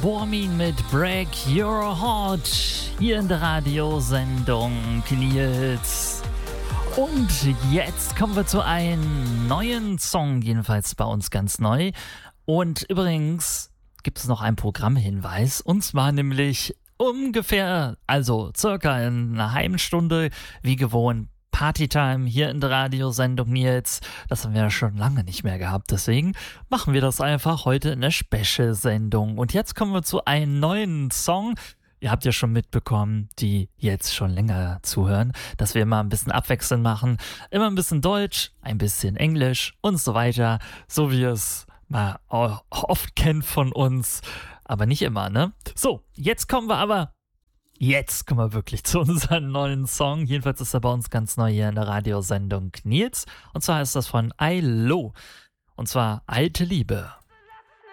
Bormin mit Break Your Heart hier in der Radiosendung Nils. Und jetzt kommen wir zu einem neuen Song, jedenfalls bei uns ganz neu. Und übrigens gibt es noch einen Programmhinweis, und zwar nämlich ungefähr, also circa in einer halben Stunde, wie gewohnt, Partytime hier in der Radiosendung Nils. Das haben wir ja schon lange nicht mehr gehabt, deswegen machen wir das einfach heute in der Special-Sendung. Und jetzt kommen wir zu einem neuen Song. Ihr habt ja schon mitbekommen, die jetzt schon länger zuhören, dass wir immer ein bisschen abwechselnd machen. Immer ein bisschen Deutsch, ein bisschen Englisch und so weiter, so wie es man oft kennt von uns, aber nicht immer, ne? So, jetzt kommen wir wirklich zu unserem neuen Song. Jedenfalls ist er bei uns ganz neu hier in der Radiosendung Nils. Und zwar ist das von ILO. Und zwar Alte Liebe.